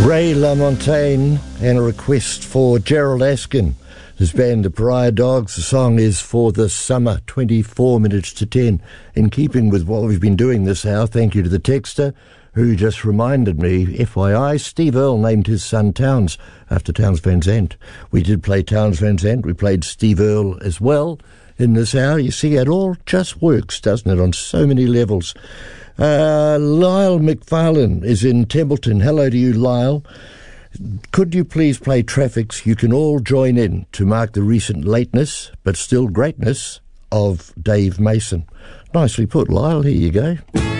Ray LaMontagne and a request for Gerald Askin. His band, the Pariah Dogs. The song is For the Summer, 24 minutes to 10. In keeping with what we've been doing this hour, thank you to the texter who just reminded me, FYI, Steve Earle named his son Towns after Townes Van Zandt. We did play Townes Van Zandt. We played Steve Earle as well in this hour. You see, it all just works, doesn't it, on so many levels. Lyle McFarlane is in Templeton. Hello to you, Lyle. Could you please play Traffics? You can all join in to mark the recent lateness, but still greatness, of Dave Mason. Nicely put, Lyle. Here you go.